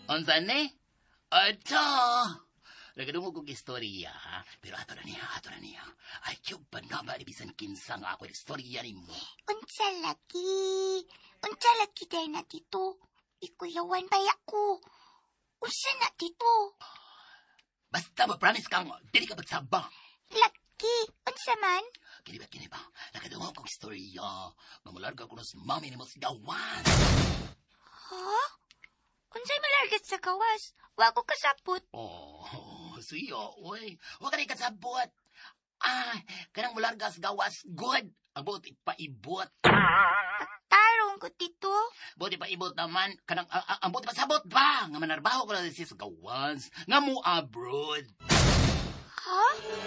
Unsa ni? Ato! Nagadungog kong istorya, pero ato na niya. Ayaw pa na ba ibisan kinsa nga ako istorya ni mo? Unsa lagi day na dito. Ikuyawan ba ako? Unsa na dito? Basta ma-promise kang, dili ka magsabang. Lagi, unsa man? Kini ba? Nagadungog kong istorya. Mamularga ko na sa mami ni mo sa gawan. Ha? Unsay malargat sa gawas? Wa ko kasapot. Suyo, uy. Huwag ka na ikasabot. Kanang mularga sa gawas, good. Ang buti paibot. Tarong ko dito. Buti paibot naman. Ang buti pasabot ba? Nga manarbaho ko na sa gawas. Nga mo abroad. Ha?